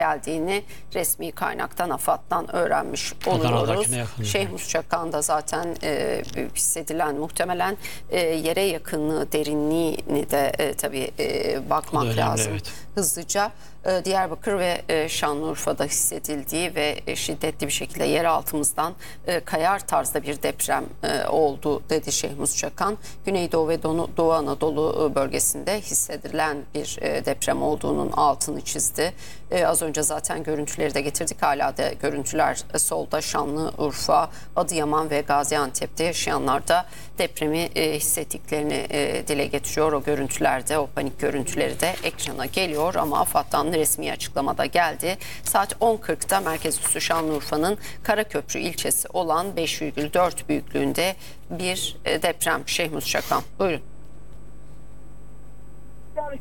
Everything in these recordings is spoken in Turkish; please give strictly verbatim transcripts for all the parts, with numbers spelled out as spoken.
geldiğini resmi kaynaktan, AFAD'dan öğrenmiş oluyoruz. Şeyh Musçakan da zaten e, hissedilen muhtemelen e, yere yakınlığı, derinliğini de e, tabii e, bakmak önemli, lazım evet. hızlıca. E, Diyarbakır ve e, Şanlıurfa'da hissedildiği ve e, şiddetli bir şekilde yer altımızdan e, kayar tarzda bir deprem e, oldu dedi Şeyh Musçakan. Güneydoğu ve Doğu, Doğu Anadolu bölgesinde hissedilen bir e, deprem olduğunun altını çizdi. E, az önce zaten görüntüleri de getirdik. Hala da görüntüler e, solda. Şanlıurfa, Adıyaman ve Gaziantep'te yaşayanlar da depremi e, hissettiklerini e, dile getiriyor. O görüntülerde, o panik görüntüleri de ekrana geliyor ama AFAD'dan resmi açıklamada geldi. Saat on kırkta merkez üssü Şanlıurfa'nın Karaköprü ilçesi olan beş virgül dört büyüklüğünde bir e, deprem. Şeyh Musçakan, buyurun. Yani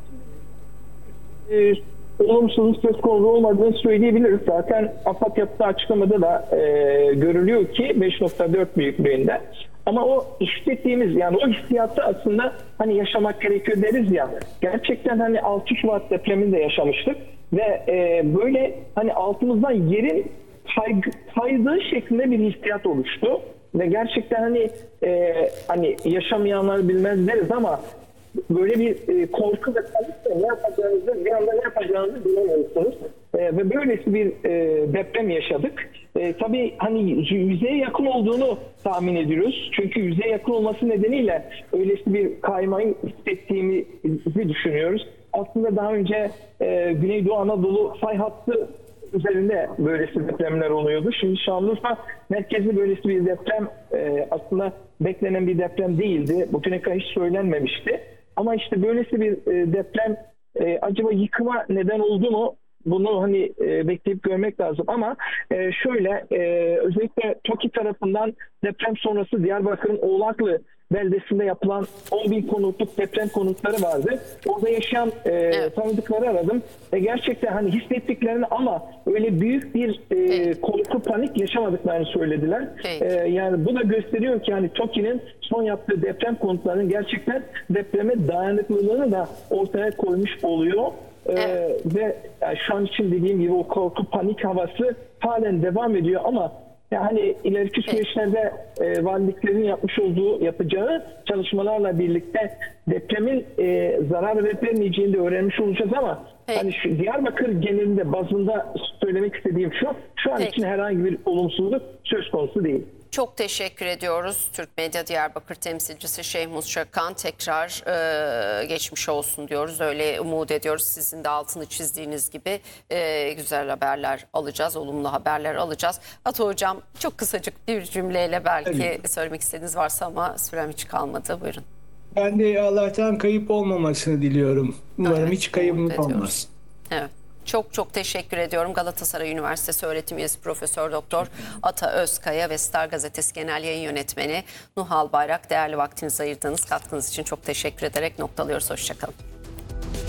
şimdi, e, olumsuzluk söz konusu olmadığını söyleyebiliriz. Zaten AFAD yaptığı açıklamada da e, görülüyor ki beş nokta dört büyüklüğünde. Ama o hissettiğimiz, yani o hissiyatı aslında hani yaşamak gerekiyor deriz ya. Gerçekten hani altı Şubat depreminde yaşamıştık ve e, böyle hani altımızdan yerin kay, kaydığı şeklinde bir hissiyat oluştu. Ve gerçekten hani e, hani yaşamayanlar bilmez deriz ama böyle bir e, korku ve panikle ne yapacağınızı, bir anda ne yapacağınızı bilemiyorsunuz. E, ve böylesi bir e, deprem yaşadık. E, tabii hani yüzeye yakın olduğunu tahmin ediyoruz. Çünkü yüzeye yakın olması nedeniyle öylesi bir kaymayı hissettiğimizi düşünüyoruz. Aslında daha önce e, Güneydoğu Anadolu fay hattı üzerinde böylesi depremler oluyordu. Şimdi Şanlıurfa merkezli böylesi bir deprem e, aslında beklenen bir deprem değildi. Bugüne kadar hiç söylenmemişti. Ama işte böylesi bir e, deprem e, acaba yıkıma neden oldu mu? Bunu hani e, bekleyip görmek lazım. Ama e, şöyle e, özellikle TOKİ tarafından deprem sonrası Diyarbakır'ın Oğlaklı beldesinde yapılan on bin konutluk deprem konutları vardı. Orada yaşayan e, evet. tanıdıkları aradım. Ve gerçekten hani hissettiklerini ama öyle büyük bir e, evet. korku, panik yaşamadıklarını söylediler. Evet. E, yani bu da gösteriyor ki hani TOKİ'nin son yaptığı deprem konutlarının gerçekten depreme dayanıklılığını da ortaya koymuş oluyor. Evet. Ee, ve yani şu an için dediğim gibi o korku, panik havası halen devam ediyor ama yani ileriki süreçlerde e, valiliklerin yapmış olduğu, yapacağı çalışmalarla birlikte depremin e, zarar vermeyeceğini de öğrenmiş olacağız ama evet. hani şu Diyarbakır genelinde bazında söylemek istediğim şu, şu an evet. için herhangi bir olumsuzluk söz konusu değil. Çok teşekkür ediyoruz. Türk Medya Diyarbakır temsilcisi Şeyh Musçakan, tekrar e, geçmiş olsun diyoruz. Öyle umut ediyoruz. Sizin de altını çizdiğiniz gibi e, güzel haberler alacağız. Olumlu haberler alacağız. Ata Hocam, çok kısacık bir cümleyle belki evet. söylemek istediğiniz varsa ama sürem hiç kalmadı. Buyurun. Ben de Allah'tan kayıp olmamasını diliyorum. Umarım evet, hiç kaybımız olmaz. Evet. Çok çok teşekkür ediyorum. Galatasaray Üniversitesi öğretim üyesi Profesör Doktor Ata Özkaya ve Star Gazetesi Genel Yayın Yönetmeni Nuhal Bayrak, değerli vaktinizi ayırdığınız, katkınız için çok teşekkür ederek noktalıyoruz. Hoşçakalın.